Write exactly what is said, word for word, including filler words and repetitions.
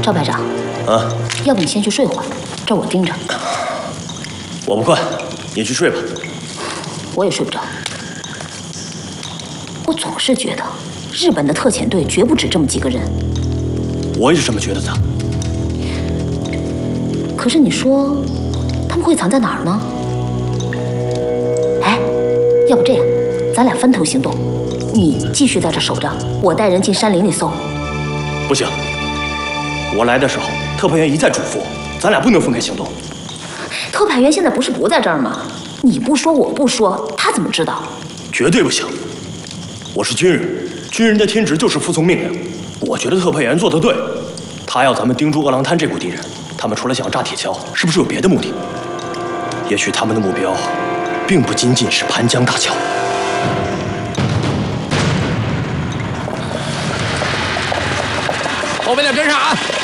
赵排长， 啊， 要不你先去睡会儿，这我盯着。 我不困，你去睡吧。 我也睡不着。我总是觉得日本的特遣队绝不止这么几个人。 我也是这么觉得的。 可是你说他们会藏在哪儿呢？哎，要不这样，咱俩分头行动，你继续在这守着，我带人进山林里搜。 不行，我来的时候，特派员一再嘱咐我，咱俩不能分开行动。 特派员现在不是不在这儿吗？你不说，我不说，他怎么知道？ 绝对不行！我是军人，军人的天职就是服从命令。我觉得特派员做得对，他要咱们盯住鄂郎滩这股敌人，他们除了想要炸铁桥，是不是有别的目的？也许他们的目标，并不仅仅是盘江大桥。 后面的跟上啊！